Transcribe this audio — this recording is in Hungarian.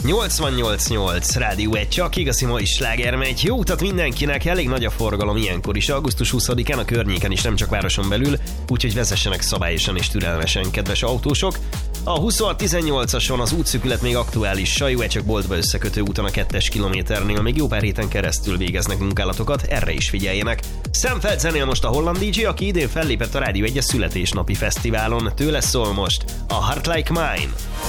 88.8 Rádió 1, csak igazi mai sláger megy. Jó utat mindenkinek, elég nagy a forgalom ilyenkor is. Augusztus 20-án a környéken is, nem csak városon belül, úgyhogy vezessenek szabályosan és türelmesen, kedves autósok. A 26-18-ason az útszűkület még aktuális, Sajó-Ecsök boltba összekötő úton a 2-es kilométernél még jó pár héten keresztül végeznek munkálatokat, erre is figyeljenek. Sam Feltzenél most a holland DJ, aki idén fellépett a Rádió 1-es születésnapi fesztiválon, tőle szól most a Heart Like Mine.